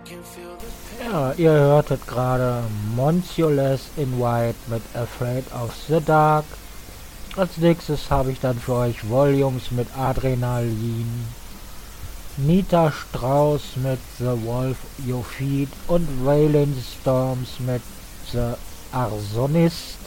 Ja, ihr hörtet gerade Monculus in White mit Afraid of the Dark. Als nächstes habe ich dann für euch Volumes mit Adrenalin, Nita Strauss mit The Wolf You Feed und Wailing Storms mit The Arsonist.